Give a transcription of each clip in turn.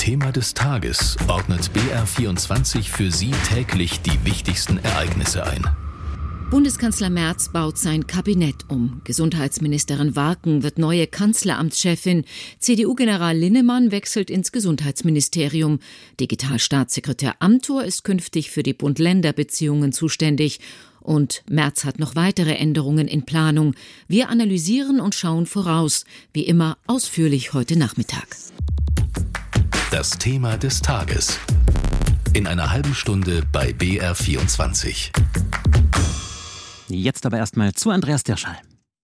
Thema des Tages ordnet BR24 für Sie täglich die wichtigsten Ereignisse ein. Bundeskanzler Merz baut sein Kabinett um. Gesundheitsministerin Warken wird neue Kanzleramtschefin. CDU-General Linnemann wechselt ins Gesundheitsministerium. Digitalstaatssekretär Amthor ist künftig für die Bund-Länder-Beziehungen zuständig. Und Merz hat noch weitere Änderungen in Planung. Wir analysieren und schauen voraus. Wie immer ausführlich heute Nachmittag. Das Thema des Tages. In einer halben Stunde bei BR24. Jetzt aber erstmal zu Andreas Dirschall.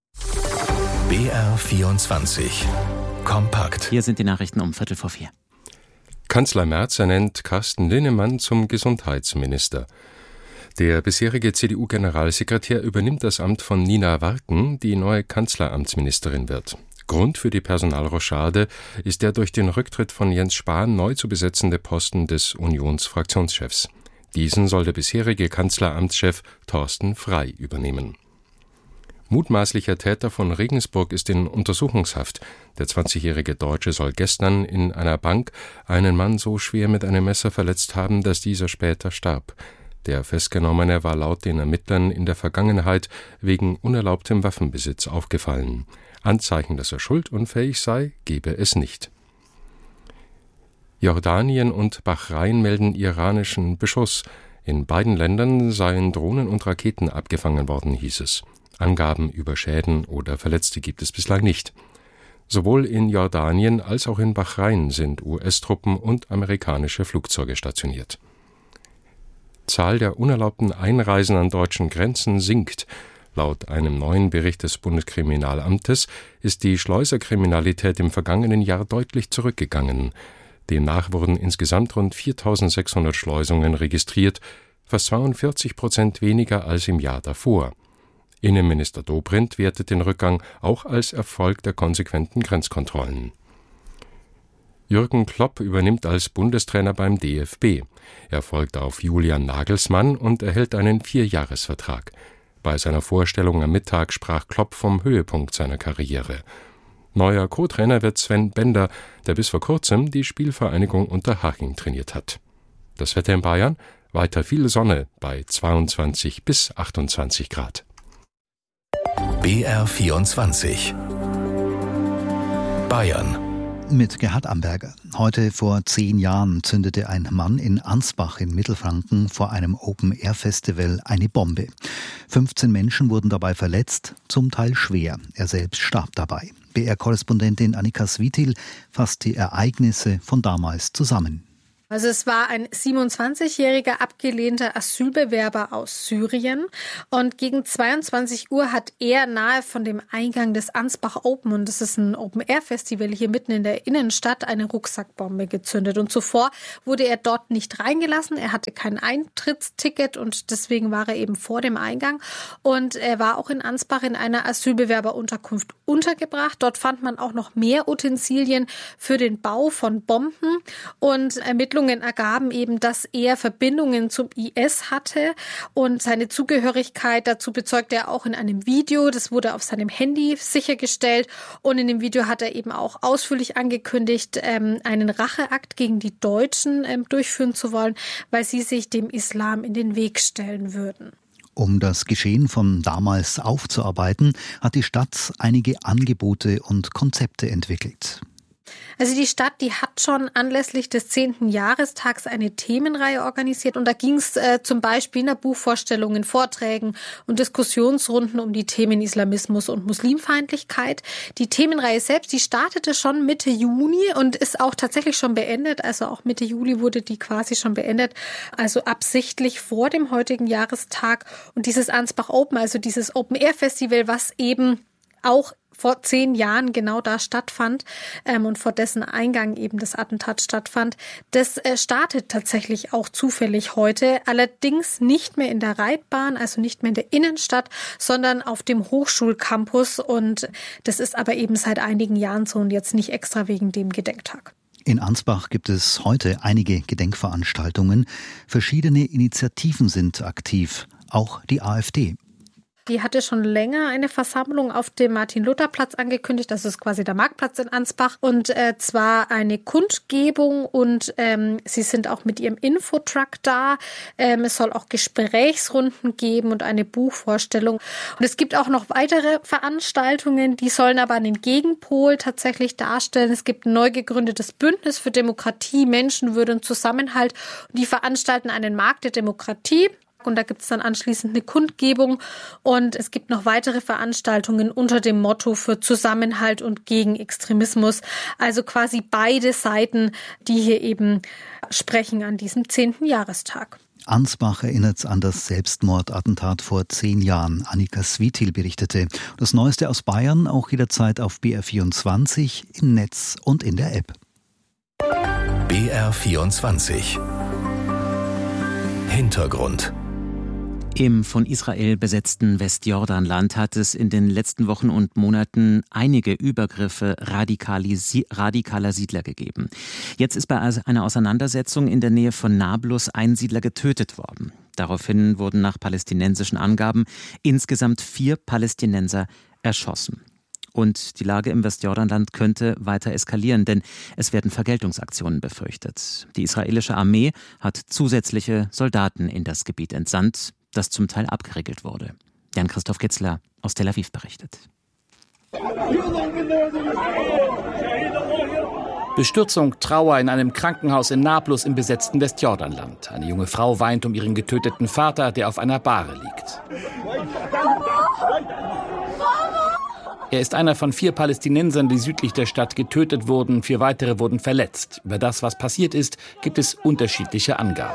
BR24. Kompakt. Hier sind die Nachrichten um 3:45. Kanzler Merz ernennt Carsten Linnemann zum Gesundheitsminister. Der bisherige CDU-Generalsekretär übernimmt das Amt von Nina Warken, die neue Kanzleramtsministerin wird. Grund für die Personalrochade ist der durch den Rücktritt von Jens Spahn neu zu besetzende Posten des Unionsfraktionschefs. Diesen soll der bisherige Kanzleramtschef Thorsten Frey übernehmen. Mutmaßlicher Täter von Regensburg ist in Untersuchungshaft. Der 20-jährige Deutsche soll gestern in einer Bank einen Mann so schwer mit einem Messer verletzt haben, dass dieser später starb. Der Festgenommene war laut den Ermittlern in der Vergangenheit wegen unerlaubtem Waffenbesitz aufgefallen. Anzeichen, dass er schuldunfähig sei, gebe es nicht. Jordanien und Bahrain melden iranischen Beschuss. In beiden Ländern seien Drohnen und Raketen abgefangen worden, hieß es. Angaben über Schäden oder Verletzte gibt es bislang nicht. Sowohl in Jordanien als auch in Bahrain sind US-Truppen und amerikanische Flugzeuge stationiert. Zahl der unerlaubten Einreisen an deutschen Grenzen sinkt. Laut einem neuen Bericht des Bundeskriminalamtes ist die Schleuserkriminalität im vergangenen Jahr deutlich zurückgegangen. Demnach wurden insgesamt rund 4.600 Schleusungen registriert, fast 42% weniger als im Jahr davor. Innenminister Dobrindt wertet den Rückgang auch als Erfolg der konsequenten Grenzkontrollen. Jürgen Klopp übernimmt als Bundestrainer beim DFB. Er folgt auf Julian Nagelsmann und erhält einen 4-Jahres-Vertrag. Bei seiner Vorstellung am Mittag sprach Klopp vom Höhepunkt seiner Karriere. Neuer Co-Trainer wird Sven Bender, der bis vor kurzem die Spielvereinigung Unterhaching trainiert hat. Das Wetter in Bayern, weiter viel Sonne bei 22 bis 28 Grad. BR24. Bayern. Mit Gerhard Amberger. Heute vor 10 Jahren zündete ein Mann in Ansbach in Mittelfranken vor einem Open-Air-Festival eine Bombe. 15 Menschen wurden dabei verletzt, zum Teil schwer. Er selbst starb dabei. BR-Korrespondentin Annika Switil fasst die Ereignisse von damals zusammen. Also es war ein 27-jähriger abgelehnter Asylbewerber aus Syrien und gegen 22 Uhr hat er nahe von dem Eingang des Ansbach Open, und das ist ein Open-Air-Festival hier mitten in der Innenstadt, eine Rucksackbombe gezündet. Und zuvor wurde er dort nicht reingelassen, er hatte kein Eintrittsticket und deswegen war er eben vor dem Eingang. Und er war auch in Ansbach in einer Asylbewerberunterkunft untergebracht. Dort fand man auch noch mehr Utensilien für den Bau von Bomben, und Ermittlungen ergaben eben, dass er Verbindungen zum IS hatte, und seine Zugehörigkeit dazu bezeugte er auch in einem Video. Das wurde auf seinem Handy sichergestellt, und in dem Video hat er eben auch ausführlich angekündigt, einen Racheakt gegen die Deutschen durchführen zu wollen, weil sie sich dem Islam in den Weg stellen würden. Um das Geschehen von damals aufzuarbeiten, hat die Stadt einige Angebote und Konzepte entwickelt. Also die Stadt, die hat schon anlässlich des 10. Jahrestags eine Themenreihe organisiert, und da ging es zum Beispiel nach Buchvorstellungen, Vorträgen und Diskussionsrunden um die Themen Islamismus und Muslimfeindlichkeit. Die Themenreihe selbst, die startete schon Mitte Juni und ist auch tatsächlich schon beendet. Also auch Mitte Juli wurde die quasi schon beendet, also absichtlich vor dem heutigen Jahrestag. Und dieses Ansbach Open, also dieses Open-Air-Festival, was eben auch vor 10 Jahren genau da stattfand und vor dessen Eingang eben das Attentat stattfand, das startet tatsächlich auch zufällig heute, allerdings nicht mehr in der Reitbahn, also nicht mehr in der Innenstadt, sondern auf dem Hochschulcampus, und das ist aber eben seit einigen Jahren so und jetzt nicht extra wegen dem Gedenktag. In Ansbach gibt es heute einige Gedenkveranstaltungen. Verschiedene Initiativen sind aktiv, auch die AfD. Die hatte schon länger eine Versammlung auf dem Martin-Luther-Platz angekündigt. Das ist quasi der Marktplatz in Ansbach. Und zwar eine Kundgebung und sie sind auch mit ihrem Infotruck da. Es soll auch Gesprächsrunden geben und eine Buchvorstellung. Und es gibt auch noch weitere Veranstaltungen, die sollen aber einen Gegenpol tatsächlich darstellen. Es gibt ein neu gegründetes Bündnis für Demokratie, Menschenwürde und Zusammenhalt. Und die veranstalten einen Markt der Demokratie. Und da gibt es dann anschließend eine Kundgebung und es gibt noch weitere Veranstaltungen unter dem Motto für Zusammenhalt und gegen Extremismus. Also quasi beide Seiten, die hier eben sprechen an diesem 10. Jahrestag. Ansbach erinnert an das Selbstmordattentat vor 10 Jahren. Annika Switil berichtete. Das Neueste aus Bayern auch jederzeit auf BR24 im Netz und in der App. BR24 Hintergrund. Im von Israel besetzten Westjordanland hat es in den letzten Wochen und Monaten einige Übergriffe radikaler Siedler gegeben. Jetzt ist bei einer Auseinandersetzung in der Nähe von Nablus ein Siedler getötet worden. Daraufhin wurden nach palästinensischen Angaben insgesamt 4 Palästinenser erschossen. Und die Lage im Westjordanland könnte weiter eskalieren, denn es werden Vergeltungsaktionen befürchtet. Die israelische Armee hat zusätzliche Soldaten in das Gebiet entsandt, das zum Teil abgeriegelt wurde. Jan-Christoph Kitzler aus Tel Aviv berichtet. Bestürzung, Trauer in einem Krankenhaus in Nablus im besetzten Westjordanland. Eine junge Frau weint um ihren getöteten Vater, der auf einer Bahre liegt. Er ist einer von 4 Palästinensern, die südlich der Stadt getötet wurden. 4 weitere wurden verletzt. Über das, was passiert ist, gibt es unterschiedliche Angaben.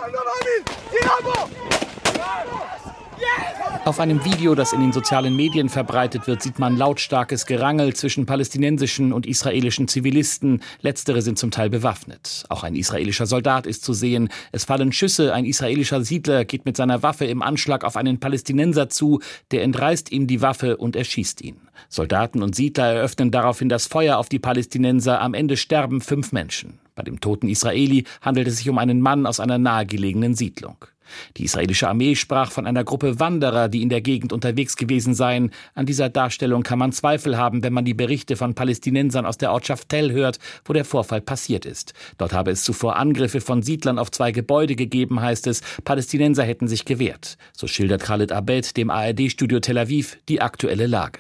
Auf einem Video, das in den sozialen Medien verbreitet wird, sieht man lautstarkes Gerangel zwischen palästinensischen und israelischen Zivilisten. Letztere sind zum Teil bewaffnet. Auch ein israelischer Soldat ist zu sehen. Es fallen Schüsse. Ein israelischer Siedler geht mit seiner Waffe im Anschlag auf einen Palästinenser zu. Der entreißt ihm die Waffe und erschießt ihn. Soldaten und Siedler eröffnen daraufhin das Feuer auf die Palästinenser. Am Ende sterben 5 Menschen. Bei dem toten Israeli handelt es sich um einen Mann aus einer nahegelegenen Siedlung. Die israelische Armee sprach von einer Gruppe Wanderer, die in der Gegend unterwegs gewesen seien. An dieser Darstellung kann man Zweifel haben, wenn man die Berichte von Palästinensern aus der Ortschaft Tell hört, wo der Vorfall passiert ist. Dort habe es zuvor Angriffe von Siedlern auf 2 Gebäude gegeben, heißt es. Palästinenser hätten sich gewehrt. So schildert Khalid Abed dem ARD-Studio Tel Aviv die aktuelle Lage.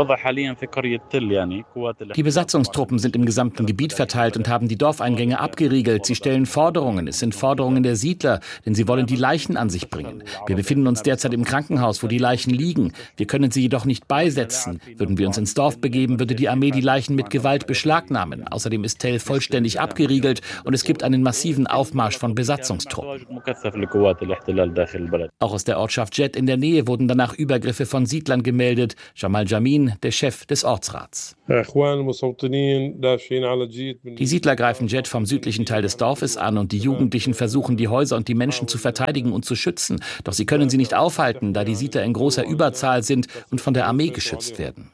Die Besatzungstruppen sind im gesamten Gebiet verteilt und haben die Dorfeingänge abgeriegelt. Sie stellen Forderungen. Es sind Forderungen der Siedler, denn sie wollen die Leichen an sich bringen. Wir befinden uns derzeit im Krankenhaus, wo die Leichen liegen. Wir können sie jedoch nicht beisetzen. Würden wir uns ins Dorf begeben, würde die Armee die Leichen mit Gewalt beschlagnahmen. Außerdem ist Tell vollständig abgeriegelt und es gibt einen massiven Aufmarsch von Besatzungstruppen. Auch aus der Ortschaft Jet in der Nähe wurden danach Übergriffe von Siedlern gemeldet. Jamal Jamin, der Chef des Ortsrats. Die Siedler greifen Jet vom südlichen Teil des Dorfes an und die Jugendlichen versuchen, die Häuser und die Menschen zu verteidigen und zu schützen. Doch sie können sie nicht aufhalten, da die Siedler in großer Überzahl sind und von der Armee geschützt werden.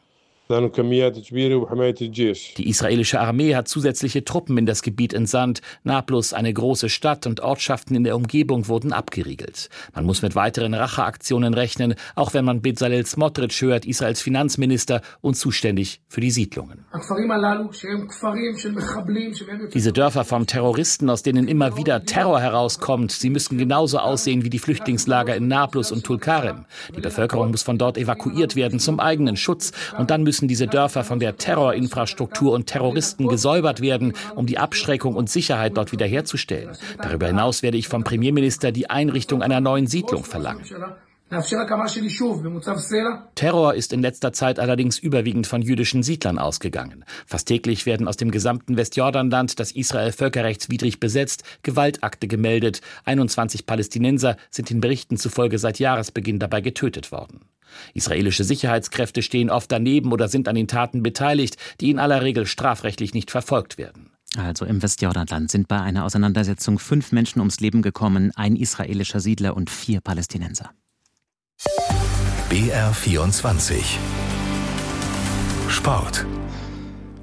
Die israelische Armee hat zusätzliche Truppen in das Gebiet entsandt. Nablus, eine große Stadt, und Ortschaften in der Umgebung wurden abgeriegelt. Man muss mit weiteren Racheaktionen rechnen, auch wenn man Bezalel Smotrich hört, Israels Finanzminister und zuständig für die Siedlungen. Diese Dörfer von Terroristen, aus denen immer wieder Terror herauskommt, sie müssten genauso aussehen wie die Flüchtlingslager in Nablus und Tulkarem. Die Bevölkerung muss von dort evakuiert werden zum eigenen Schutz, und dann müssen diese Dörfer von der Terrorinfrastruktur und Terroristen gesäubert werden, um die Abschreckung und Sicherheit dort wiederherzustellen. Darüber hinaus werde ich vom Premierminister die Einrichtung einer neuen Siedlung verlangen. Terror ist in letzter Zeit allerdings überwiegend von jüdischen Siedlern ausgegangen. Fast täglich werden aus dem gesamten Westjordanland, das Israel völkerrechtswidrig besetzt, Gewaltakte gemeldet. 21 Palästinenser sind den Berichten zufolge seit Jahresbeginn dabei getötet worden. Israelische Sicherheitskräfte stehen oft daneben oder sind an den Taten beteiligt, die in aller Regel strafrechtlich nicht verfolgt werden. Also im Westjordanland sind bei einer Auseinandersetzung 5 Menschen ums Leben gekommen, ein israelischer Siedler und 4 Palästinenser. BR24 Sport.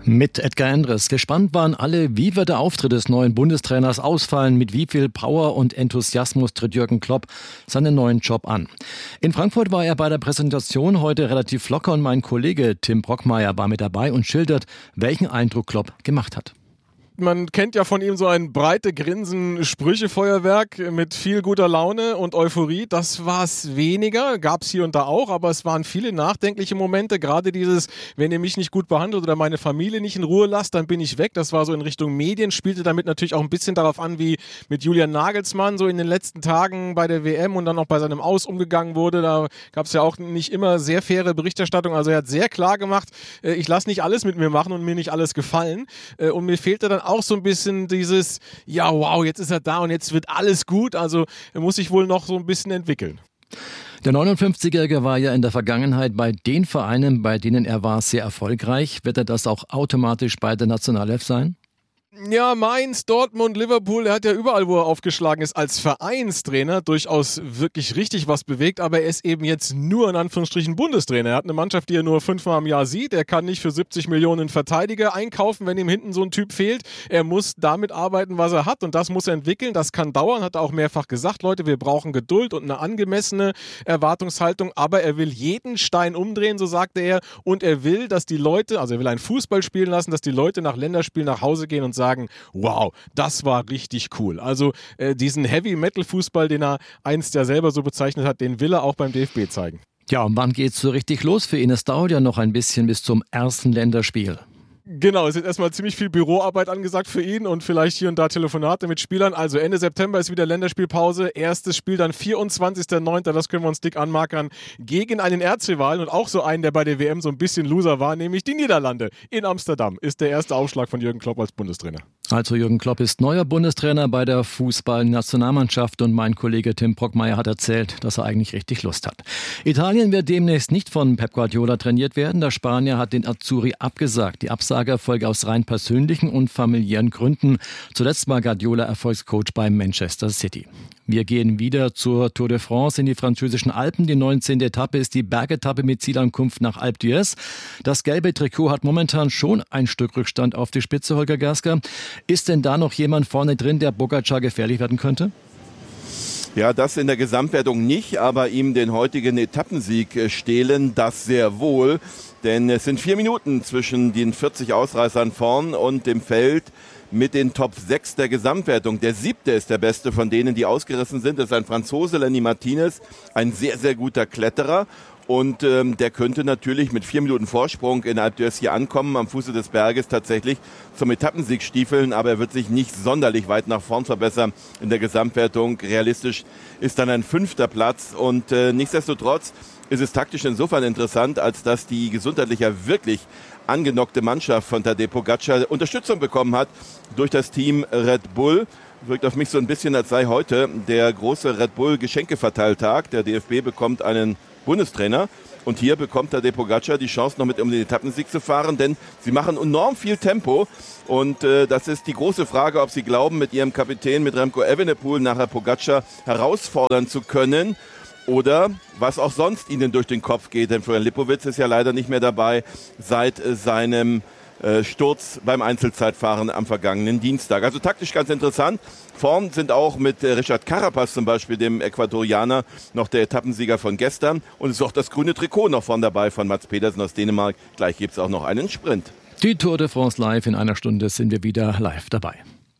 Mit Edgar Endres. Gespannt waren alle, wie wird der Auftritt des neuen Bundestrainers ausfallen, mit wie viel Power und Enthusiasmus tritt Jürgen Klopp seinen neuen Job an. In Frankfurt war er bei der Präsentation heute relativ locker und mein Kollege Tim Brockmeier war mit dabei und schildert, welchen Eindruck Klopp gemacht hat. Man kennt ja von ihm so ein breite Grinsen, Sprüchefeuerwerk mit viel guter Laune und Euphorie. Das war es weniger, gab es hier und da auch, aber es waren viele nachdenkliche Momente. Gerade dieses, wenn ihr mich nicht gut behandelt oder meine Familie nicht in Ruhe lasst, dann bin ich weg. Das war so in Richtung Medien, spielte damit natürlich auch ein bisschen darauf an, wie mit Julian Nagelsmann so in den letzten Tagen bei der WM und dann auch bei seinem Aus umgegangen wurde. Da gab es ja auch nicht immer sehr faire Berichterstattung. Also er hat sehr klar gemacht, ich lasse nicht alles mit mir machen und mir nicht alles gefallen. Und mir fehlte dann auch so ein bisschen dieses, ja wow, jetzt ist er da und jetzt wird alles gut, also er muss sich wohl noch so ein bisschen entwickeln. Der 59-Jährige war ja in der Vergangenheit bei den Vereinen, bei denen er war, sehr erfolgreich. Wird er das auch automatisch bei der Nationalelf sein? Ja, Mainz, Dortmund, Liverpool, er hat ja überall, wo er aufgeschlagen ist, als Vereinstrainer durchaus wirklich richtig was bewegt, aber er ist eben jetzt nur in Anführungsstrichen Bundestrainer. Er hat eine Mannschaft, die er nur 5-mal im Jahr sieht. Er kann nicht für 70 Millionen Verteidiger einkaufen, wenn ihm hinten so ein Typ fehlt. Er muss damit arbeiten, was er hat und das muss er entwickeln. Das kann dauern, hat er auch mehrfach gesagt. Leute, wir brauchen Geduld und eine angemessene Erwartungshaltung, aber er will jeden Stein umdrehen, so sagte er, und er will, dass die Leute, also er will einen Fußball spielen lassen, dass die Leute nach Länderspielen nach Hause gehen und sagen, wow, das war richtig cool. Also diesen Heavy-Metal-Fußball, den er einst ja selber so bezeichnet hat, den will er auch beim DFB zeigen. Ja, und wann geht's so richtig los für ihn? Es dauert ja noch ein bisschen bis zum ersten Länderspiel. Genau, es ist erstmal ziemlich viel Büroarbeit angesagt für ihn und vielleicht hier und da Telefonate mit Spielern. Also Ende September ist wieder Länderspielpause. Erstes Spiel dann 24.09., das können wir uns dick anmarkern, gegen einen Erzrivalen und auch so einen, der bei der WM so ein bisschen Loser war, nämlich die Niederlande. In Amsterdam ist der erste Aufschlag von Jürgen Klopp als Bundestrainer. Also Jürgen Klopp ist neuer Bundestrainer bei der Fußballnationalmannschaft und mein Kollege Tim Brockmeier hat erzählt, dass er eigentlich richtig Lust hat. Italien wird demnächst nicht von Pep Guardiola trainiert werden. Der Spanier hat den Azzurri abgesagt. Die Absage erfolgt aus rein persönlichen und familiären Gründen. Zuletzt war Guardiola Erfolgscoach bei Manchester City. Wir gehen wieder zur Tour de France in die französischen Alpen. Die 19. Etappe ist die Bergetappe mit Zielankunft nach Alpe d'Huez. Das gelbe Trikot hat momentan schon ein Stück Rückstand auf die Spitze, Holger Gersker. Ist denn da noch jemand vorne drin, der Pogačar gefährlich werden könnte? Ja, das in der Gesamtwertung nicht, aber ihm den heutigen Etappensieg stehlen, das sehr wohl. Denn es sind 4 Minuten zwischen den 40 Ausreißern vorn und dem Feld mit den Top 6 der Gesamtwertung. Der 7. ist der beste von denen, die ausgerissen sind. Das ist ein Franzose, Lenny Martinez, ein sehr, sehr guter Kletterer. Und der könnte natürlich mit 4 Minuten Vorsprung in Alpe d'Huez hier ankommen, am Fuße des Berges tatsächlich zum Etappensieg stiefeln, aber er wird sich nicht sonderlich weit nach vorn verbessern in der Gesamtwertung. Realistisch ist dann ein 5. Platz und nichtsdestotrotz ist es taktisch insofern interessant, als dass die gesundheitlich ja wirklich angenockte Mannschaft von Tadej Pogačar Unterstützung bekommen hat durch das Team Red Bull. Wirkt auf mich so ein bisschen, als sei heute der große Red Bull Geschenkeverteiltag. Der DFB bekommt einen Bundestrainer und hier bekommt Tadej Pogačar die Chance, noch mit um den Etappensieg zu fahren, denn sie machen enorm viel Tempo und das ist die große Frage, ob sie glauben, mit ihrem Kapitän, mit Remco Evenepoel nachher Pogačar herausfordern zu können oder was auch sonst ihnen durch den Kopf geht, denn Florian Lipowitz ist ja leider nicht mehr dabei seit seinem Sturz beim Einzelzeitfahren am vergangenen Dienstag. Also taktisch ganz interessant. Vorn sind auch mit Richard Carapaz zum Beispiel, dem Äquatorianer, noch der Etappensieger von gestern. Und es ist auch das grüne Trikot noch vorn dabei von Mats Pedersen aus Dänemark. Gleich gibt es auch noch einen Sprint. Die Tour de France live. In einer Stunde sind wir wieder live dabei.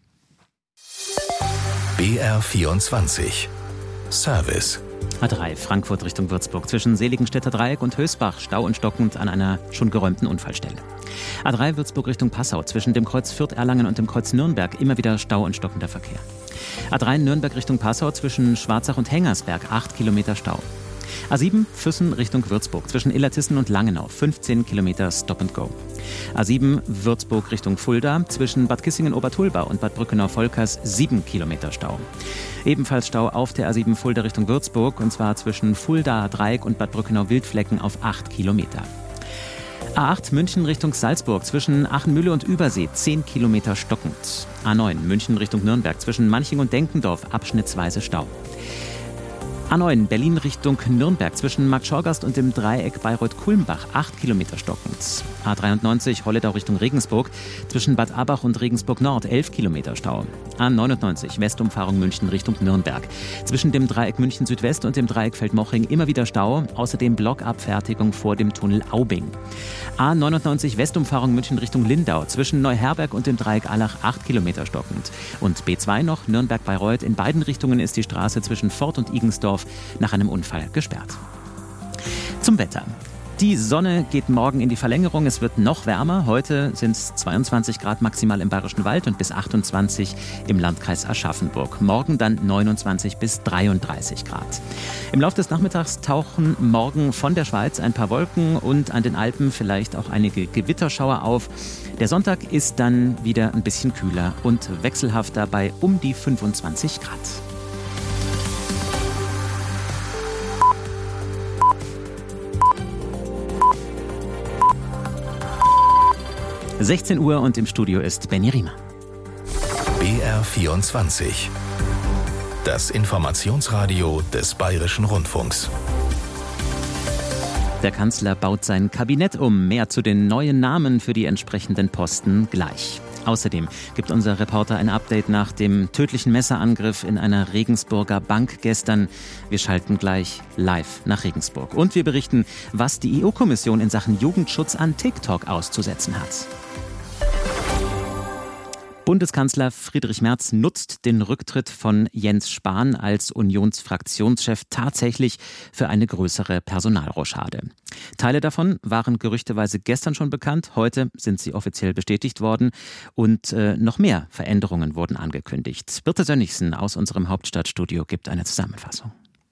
BR24 Service. A3 Frankfurt Richtung Würzburg zwischen Seligenstädter Dreieck und Hösbach Stau und stockend an einer schon geräumten Unfallstelle. A3 Würzburg Richtung Passau zwischen dem Kreuz Fürth-Erlangen und dem Kreuz Nürnberg immer wieder Stau und stockender Verkehr. A3 Nürnberg Richtung Passau zwischen Schwarzach und Hengersberg 8 Kilometer Stau. A7 Füssen Richtung Würzburg zwischen Illertissen und Langenau 15 Kilometer Stop and Go. A7 Würzburg Richtung Fulda zwischen Bad Kissingen-Obertulba und Bad Brückenau-Volkers 7 Kilometer Stau. Ebenfalls Stau auf der A7 Fulda Richtung Würzburg und zwar zwischen Fulda Dreieck und Bad Brückenau-Wildflecken auf 8 Kilometer. A8 München Richtung Salzburg zwischen Achenmühle und Übersee 10 Kilometer stockend. A9 München Richtung Nürnberg zwischen Manching und Denkendorf abschnittsweise Stau. A9 Berlin Richtung Nürnberg zwischen Markt Schorgast und dem Dreieck Bayreuth-Kulmbach 8 Kilometer stockend. A93 Holledau Richtung Regensburg zwischen Bad Abach und Regensburg Nord 11 Kilometer Stau. A99 Westumfahrung München Richtung Nürnberg. Zwischen dem Dreieck München Südwest und dem Dreieck Feldmoching immer wieder Stau. Außerdem Blockabfertigung vor dem Tunnel Aubing. A99 Westumfahrung München Richtung Lindau zwischen Neuherberg und dem Dreieck Allach 8 Kilometer stockend. Und B2 noch Nürnberg-Bayreuth. In beiden Richtungen ist die Straße zwischen Fort und Igensdorf nach einem Unfall gesperrt. Zum Wetter. Die Sonne geht morgen in die Verlängerung. Es wird noch wärmer. Heute sind es 22 Grad maximal im Bayerischen Wald und bis 28 im Landkreis Aschaffenburg. Morgen dann 29 bis 33 Grad. Im Laufe des Nachmittags tauchen morgen von der Schweiz ein paar Wolken und an den Alpen vielleicht auch einige Gewitterschauer auf. Der Sonntag ist dann wieder ein bisschen kühler und wechselhafter bei um die 25 Grad. – 16 Uhr und im Studio ist Benny Riemer. BR24. Das Informationsradio des Bayerischen Rundfunks. Der Kanzler baut sein Kabinett um. Mehr zu den neuen Namen für die entsprechenden Posten gleich. Außerdem gibt unser Reporter ein Update nach dem tödlichen Messerangriff in einer Regensburger Bank gestern. Wir schalten gleich live nach Regensburg. Und wir berichten, was die EU-Kommission in Sachen Jugendschutz an TikTok auszusetzen hat. Bundeskanzler Friedrich Merz nutzt den Rücktritt von Jens Spahn als Unionsfraktionschef tatsächlich für eine größere Personalrochade. Teile davon waren gerüchteweise gestern schon bekannt, heute sind sie offiziell bestätigt worden und noch mehr Veränderungen wurden angekündigt. Birte Sönnigsen aus unserem Hauptstadtstudio gibt eine Zusammenfassung.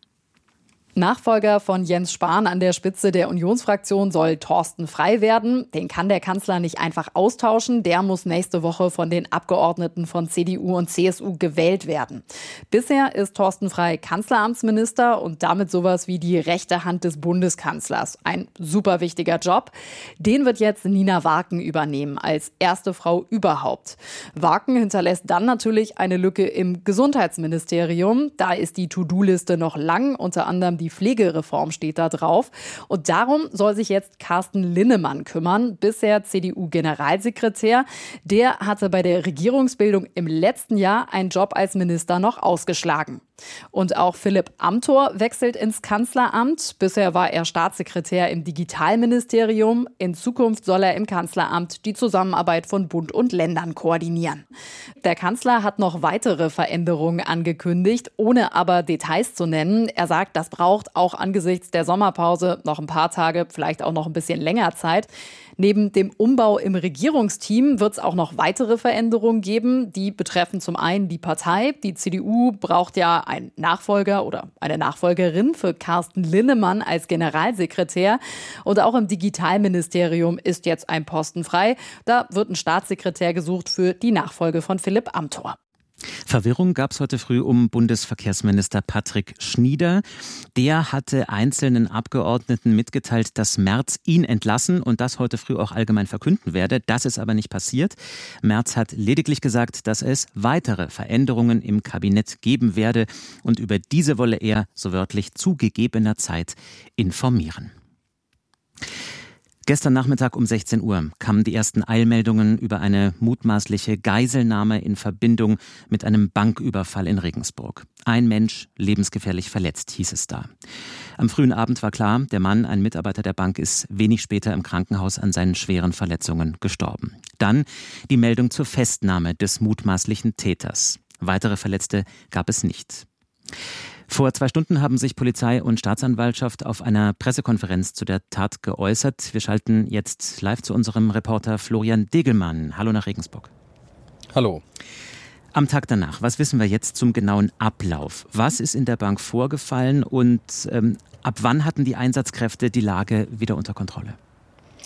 Nachfolger von Jens Spahn an der Spitze der Unionsfraktion soll Thorsten Frey werden. Den kann der Kanzler nicht einfach austauschen. Der muss nächste Woche von den Abgeordneten von CDU und CSU gewählt werden. Bisher ist Thorsten Frey Kanzleramtsminister und damit sowas wie die rechte Hand des Bundeskanzlers. Ein super wichtiger Job. Den wird jetzt Nina Warken übernehmen, als erste Frau überhaupt. Warken hinterlässt dann natürlich eine Lücke im Gesundheitsministerium. Da ist die To-Do-Liste noch lang, unter anderem die Pflegereform steht da drauf. Und darum soll sich jetzt Carsten Linnemann kümmern, bisher CDU-Generalsekretär. Der hatte bei der Regierungsbildung im letzten Jahr einen Job als Minister noch ausgeschlagen. Und auch Philipp Amthor wechselt ins Kanzleramt. Bisher war er Staatssekretär im Digitalministerium. In Zukunft soll er im Kanzleramt die Zusammenarbeit von Bund und Ländern koordinieren. Der Kanzler hat noch weitere Veränderungen angekündigt, ohne aber Details zu nennen. Er sagt, das braucht auch angesichts der Sommerpause noch ein paar Tage, vielleicht auch noch ein bisschen länger Zeit. Neben dem Umbau im Regierungsteam wird es auch noch weitere Veränderungen geben. Die betreffen zum einen die Partei. Die CDU braucht ja einen Nachfolger oder eine Nachfolgerin für Carsten Linnemann als Generalsekretär. Und auch im Digitalministerium ist jetzt ein Posten frei. Da wird ein Staatssekretär gesucht für die Nachfolge von Philipp Amthor. Verwirrung gab es heute früh um Bundesverkehrsminister Patrick Schnieder. Der hatte einzelnen Abgeordneten mitgeteilt, dass Merz ihn entlassen und das heute früh auch allgemein verkünden werde. Das ist aber nicht passiert. Merz hat lediglich gesagt, dass es weitere Veränderungen im Kabinett geben werde und über diese wolle er, so wörtlich, zu gegebener Zeit informieren. Gestern Nachmittag um 16 Uhr kamen die ersten Eilmeldungen über eine mutmaßliche Geiselnahme in Verbindung mit einem Banküberfall in Regensburg. Ein Mensch lebensgefährlich verletzt, hieß es da. Am frühen Abend war klar, der Mann, ein Mitarbeiter der Bank, ist wenig später im Krankenhaus an seinen schweren Verletzungen gestorben. Dann die Meldung zur Festnahme des mutmaßlichen Täters. Weitere Verletzte gab es nicht. Vor 2 Stunden haben sich Polizei und Staatsanwaltschaft auf einer Pressekonferenz zu der Tat geäußert. Wir schalten jetzt live zu unserem Reporter Florian Degelmann. Hallo nach Regensburg. Hallo. Am Tag danach, was wissen wir jetzt zum genauen Ablauf? Was ist in der Bank vorgefallen und ab wann hatten die Einsatzkräfte die Lage wieder unter Kontrolle?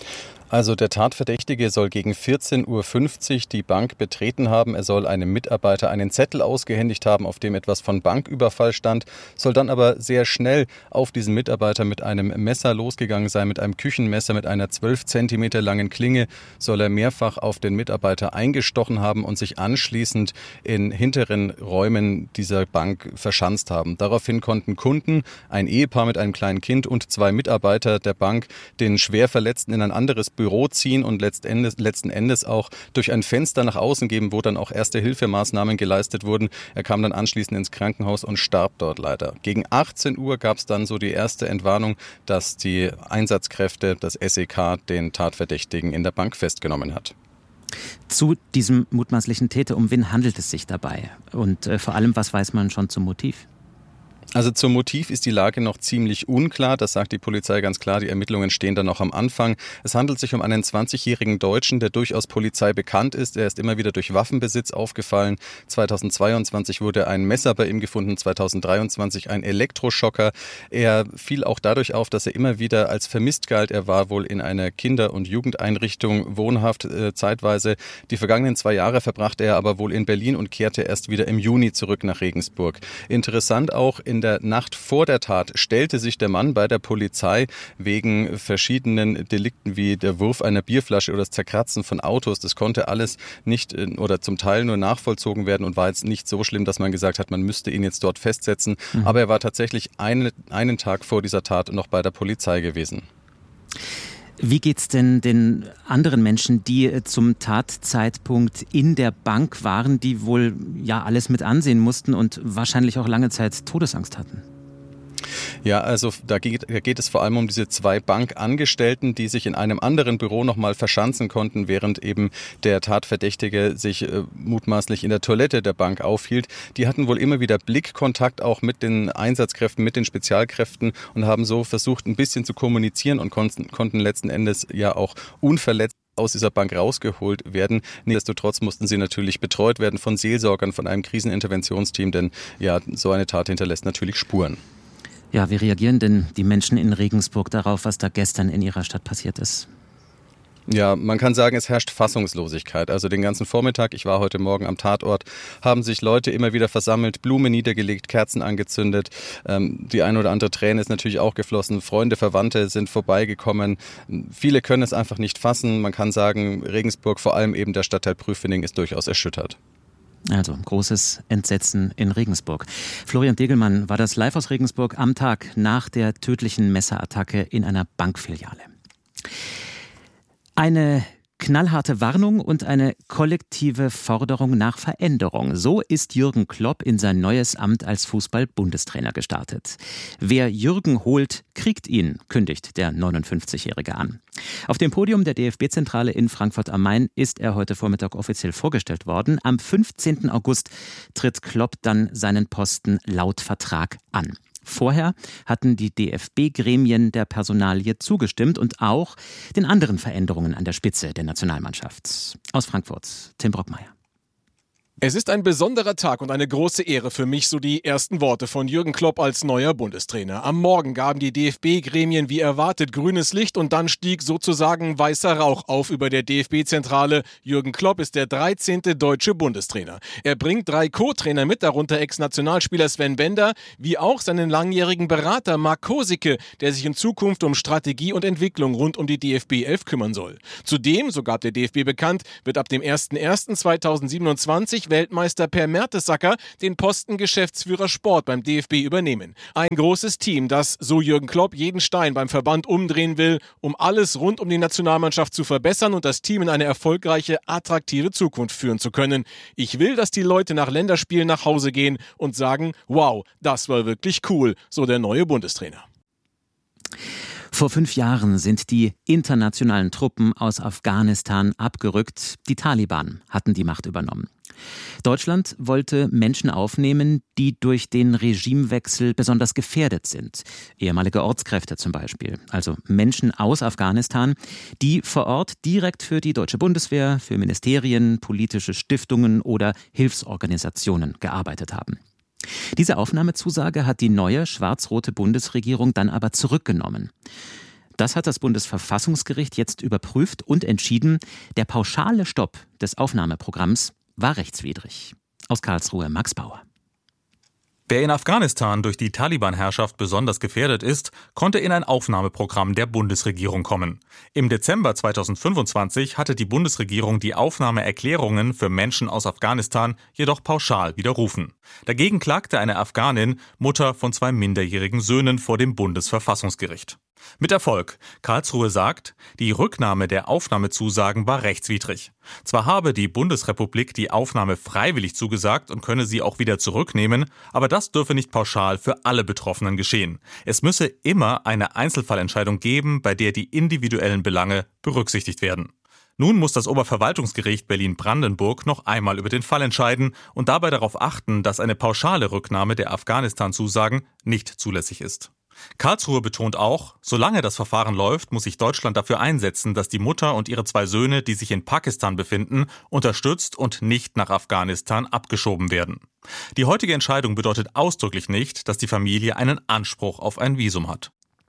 Also der Tatverdächtige soll gegen 14:50 Uhr die Bank betreten haben. Er soll einem Mitarbeiter einen Zettel ausgehändigt haben, auf dem etwas von Banküberfall stand, soll dann aber sehr schnell auf diesen Mitarbeiter mit einem Messer losgegangen sein, mit einem Küchenmesser, mit einer 12 Zentimeter langen Klinge, soll er mehrfach auf den Mitarbeiter eingestochen haben und sich anschließend in hinteren Räumen dieser Bank verschanzt haben. Daraufhin konnten Kunden, ein Ehepaar mit einem kleinen Kind und 2 Mitarbeiter der Bank den Schwerverletzten in ein anderes Büro ziehen und letzten Endes auch durch ein Fenster nach außen geben, wo dann auch Erste-Hilfemaßnahmen geleistet wurden. Er kam dann anschließend ins Krankenhaus und starb dort leider. Gegen 18 Uhr gab es dann so die erste Entwarnung, dass die Einsatzkräfte, das SEK, den Tatverdächtigen in der Bank festgenommen hat. Zu diesem mutmaßlichen Täter, um wen handelt es sich dabei? Und vor allem, was weiß man schon zum Motiv? Also zum Motiv ist die Lage noch ziemlich unklar. Das sagt die Polizei ganz klar. Die Ermittlungen stehen da noch am Anfang. Es handelt sich um einen 20-jährigen Deutschen, der durchaus Polizei bekannt ist. Er ist immer wieder durch Waffenbesitz aufgefallen. 2022 wurde ein Messer bei ihm gefunden, 2023 ein Elektroschocker. Er fiel auch dadurch auf, dass er immer wieder als vermisst galt. Er war wohl in einer Kinder- und Jugendeinrichtung wohnhaft zeitweise. Die vergangenen 2 Jahre verbrachte er aber wohl in Berlin und kehrte erst wieder im Juni zurück nach Regensburg. Interessant auch, in der Nacht vor der Tat stellte sich der Mann bei der Polizei wegen verschiedenen Delikten wie der Wurf einer Bierflasche oder das Zerkratzen von Autos. Das konnte alles nicht oder zum Teil nur nachvollzogen werden und war jetzt nicht so schlimm, dass man gesagt hat, man müsste ihn jetzt dort festsetzen. Aber er war tatsächlich einen Tag vor dieser Tat noch bei der Polizei gewesen. Wie geht's denn den anderen Menschen, die zum Tatzeitpunkt in der Bank waren, die wohl ja alles mit ansehen mussten und wahrscheinlich auch lange Zeit Todesangst hatten? Ja, also da geht es vor allem um diese 2 Bankangestellten, die sich in einem anderen Büro nochmal verschanzen konnten, während eben der Tatverdächtige sich mutmaßlich in der Toilette der Bank aufhielt. Die hatten wohl immer wieder Blickkontakt auch mit den Einsatzkräften, mit den Spezialkräften und haben so versucht, ein bisschen zu kommunizieren und konnten letzten Endes ja auch unverletzt aus dieser Bank rausgeholt werden. Nichtsdestotrotz mussten sie natürlich betreut werden von Seelsorgern, von einem Kriseninterventionsteam, denn ja, so eine Tat hinterlässt natürlich Spuren. Ja, wie reagieren denn die Menschen in Regensburg darauf, was da gestern in ihrer Stadt passiert ist? Ja, man kann sagen, es herrscht Fassungslosigkeit. Also den ganzen Vormittag, ich war heute Morgen am Tatort, haben sich Leute immer wieder versammelt, Blumen niedergelegt, Kerzen angezündet. Die eine oder andere Träne ist natürlich auch geflossen. Freunde, Verwandte sind vorbeigekommen. Viele können es einfach nicht fassen. Man kann sagen, Regensburg, vor allem eben der Stadtteil Prüfening, ist durchaus erschüttert. Also großes Entsetzen in Regensburg. Florian Degelmann war das live aus Regensburg am Tag nach der tödlichen Messerattacke in einer Bankfiliale. Eine knallharte Warnung und eine kollektive Forderung nach Veränderung. So ist Jürgen Klopp in sein neues Amt als Fußball-Bundestrainer gestartet. Wer Jürgen holt, kriegt ihn, kündigt der 59-Jährige an. Auf dem Podium der DFB-Zentrale in Frankfurt am Main ist er heute Vormittag offiziell vorgestellt worden. Am 15. August tritt Klopp dann seinen Posten laut Vertrag an. Vorher hatten die DFB-Gremien der Personalie zugestimmt und auch den anderen Veränderungen an der Spitze der Nationalmannschaft. Aus Frankfurt, Tim Brockmeier. Es ist ein besonderer Tag und eine große Ehre für mich, so die ersten Worte von Jürgen Klopp als neuer Bundestrainer. Am Morgen gaben die DFB-Gremien wie erwartet grünes Licht und dann stieg sozusagen weißer Rauch auf über der DFB-Zentrale. Jürgen Klopp ist der 13. deutsche Bundestrainer. Er bringt 3 Co-Trainer mit, darunter Ex-Nationalspieler Sven Bender, wie auch seinen langjährigen Berater Marc Kosicke, der sich in Zukunft um Strategie und Entwicklung rund um die DFB 11 kümmern soll. Zudem, so gab der DFB bekannt, wird ab dem 01.01.2027 Weltmeister Per Mertesacker den Posten Geschäftsführer Sport beim DFB übernehmen. Ein großes Team, das, so Jürgen Klopp, jeden Stein beim Verband umdrehen will, um alles rund um die Nationalmannschaft zu verbessern und das Team in eine erfolgreiche, attraktive Zukunft führen zu können. Ich will, dass die Leute nach Länderspielen nach Hause gehen und sagen, wow, das war wirklich cool, so der neue Bundestrainer. Vor 5 Jahren sind die internationalen Truppen aus Afghanistan abgerückt. Die Taliban hatten die Macht übernommen. Deutschland wollte Menschen aufnehmen, die durch den Regimewechsel besonders gefährdet sind. Ehemalige Ortskräfte zum Beispiel, also Menschen aus Afghanistan, die vor Ort direkt für die deutsche Bundeswehr, für Ministerien, politische Stiftungen oder Hilfsorganisationen gearbeitet haben. Diese Aufnahmezusage hat die neue schwarz-rote Bundesregierung dann aber zurückgenommen. Das hat das Bundesverfassungsgericht jetzt überprüft und entschieden, der pauschale Stopp des Aufnahmeprogramms war rechtswidrig. Aus Karlsruhe Max Bauer. Wer in Afghanistan durch die Taliban-Herrschaft besonders gefährdet ist, konnte in ein Aufnahmeprogramm der Bundesregierung kommen. Im Dezember 2025 hatte die Bundesregierung die Aufnahmeerklärungen für Menschen aus Afghanistan jedoch pauschal widerrufen. Dagegen klagte eine Afghanin, Mutter von 2 minderjährigen Söhnen, vor dem Bundesverfassungsgericht. Mit Erfolg. Karlsruhe sagt, die Rücknahme der Aufnahmezusagen war rechtswidrig. Zwar habe die Bundesrepublik die Aufnahme freiwillig zugesagt und könne sie auch wieder zurücknehmen, aber das dürfe nicht pauschal für alle Betroffenen geschehen. Es müsse immer eine Einzelfallentscheidung geben, bei der die individuellen Belange berücksichtigt werden. Nun muss das Oberverwaltungsgericht Berlin-Brandenburg noch einmal über den Fall entscheiden und dabei darauf achten, dass eine pauschale Rücknahme der Afghanistan-Zusagen nicht zulässig ist. Karlsruhe betont auch, solange das Verfahren läuft, muss sich Deutschland dafür einsetzen, dass die Mutter und ihre 2 Söhne, die sich in Pakistan befinden, unterstützt und nicht nach Afghanistan abgeschoben werden. Die heutige Entscheidung bedeutet ausdrücklich nicht, dass die Familie einen Anspruch auf ein Visum hat.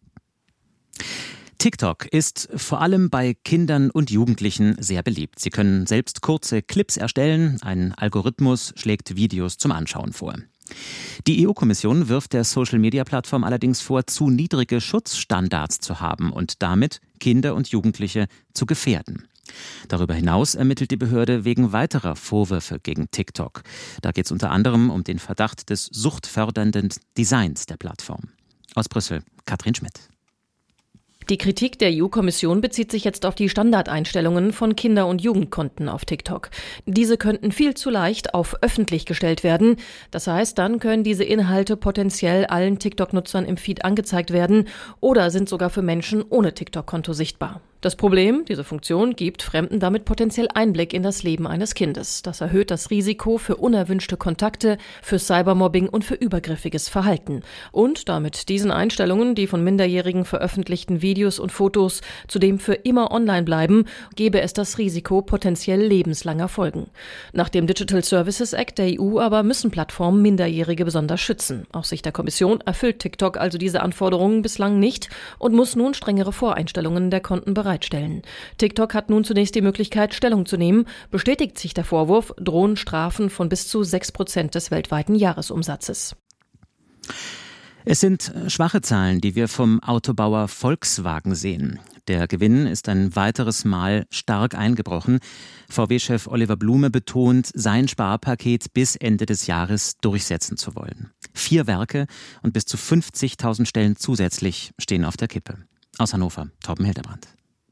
TikTok ist vor allem bei Kindern und Jugendlichen sehr beliebt. Sie können selbst kurze Clips erstellen. Ein Algorithmus schlägt Videos zum Anschauen vor. Die EU-Kommission wirft der Social-Media-Plattform allerdings vor, zu niedrige Schutzstandards zu haben und damit Kinder und Jugendliche zu gefährden. Darüber hinaus ermittelt die Behörde wegen weiterer Vorwürfe gegen TikTok. Da geht es unter anderem um den Verdacht des suchtfördernden Designs der Plattform. Aus Brüssel, Katrin Schmidt. Die Kritik der EU-Kommission bezieht sich jetzt auf die Standardeinstellungen von Kinder- und Jugendkonten auf TikTok. Diese könnten viel zu leicht auf öffentlich gestellt werden. Das heißt, dann können diese Inhalte potenziell allen TikTok-Nutzern im Feed angezeigt werden oder sind sogar für Menschen ohne TikTok-Konto sichtbar. Das Problem, diese Funktion gibt Fremden damit potenziell Einblick in das Leben eines Kindes. Das erhöht das Risiko für unerwünschte Kontakte, für Cybermobbing und für übergriffiges Verhalten. Und damit diesen Einstellungen, die von Minderjährigen veröffentlichten Videos und Fotos zudem für immer online bleiben, gäbe es das Risiko potenziell lebenslanger Folgen. Nach dem Digital Services Act der EU aber müssen Plattformen Minderjährige besonders schützen. Aus Sicht der Kommission erfüllt TikTok also diese Anforderungen bislang nicht und muss nun strengere Voreinstellungen der Konten bereitstellen. TikTok hat nun zunächst die Möglichkeit, Stellung zu nehmen. Bestätigt sich der Vorwurf, drohen Strafen von bis zu 6% des weltweiten Jahresumsatzes. Es sind schwache Zahlen, die wir vom Autobauer Volkswagen sehen. Der Gewinn ist ein weiteres Mal stark eingebrochen. VW-Chef Oliver Blume betont, sein Sparpaket bis Ende des Jahres durchsetzen zu wollen. 4 Werke und bis zu 50.000 Stellen zusätzlich stehen auf der Kippe. Aus Hannover, Torben Hildebrand.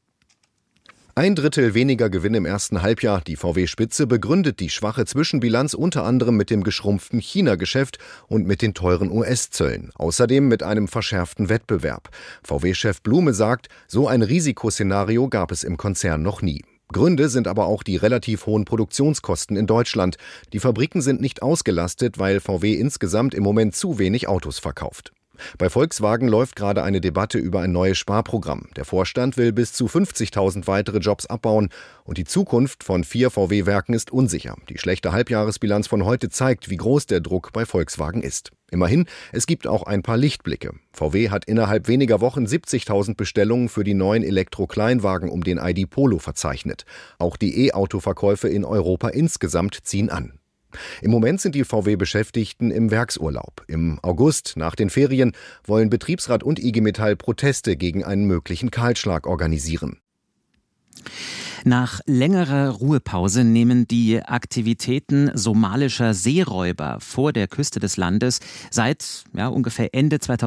1/3 weniger Gewinn im ersten Halbjahr. Die VW-Spitze begründet die schwache Zwischenbilanz unter anderem mit dem geschrumpften China-Geschäft und mit den teuren US-Zöllen. Außerdem mit einem verschärften Wettbewerb. VW-Chef Blume sagt, so ein Risikoszenario gab es im Konzern noch nie. Gründe sind aber auch die relativ hohen Produktionskosten in Deutschland. Die Fabriken sind nicht ausgelastet, weil VW insgesamt im Moment zu wenig Autos verkauft. Bei Volkswagen läuft gerade eine Debatte über ein neues Sparprogramm. Der Vorstand will bis zu 50.000 weitere Jobs abbauen und die Zukunft von 4 VW-Werken ist unsicher. Die schlechte Halbjahresbilanz von heute zeigt, wie groß der Druck bei Volkswagen ist. Immerhin, es gibt auch ein paar Lichtblicke. VW hat innerhalb weniger Wochen 70.000 Bestellungen für die neuen Elektro-Kleinwagen um den ID Polo verzeichnet. Auch die E-Auto-Verkäufe in Europa insgesamt ziehen an. Im Moment sind die VW-Beschäftigten im Werksurlaub. Im August, nach den Ferien, wollen Betriebsrat und IG Metall Proteste gegen einen möglichen Kahlschlag organisieren. Nach längerer Ruhepause nehmen die Aktivitäten somalischer Seeräuber vor der Küste des Landes seit ungefähr Ende 2020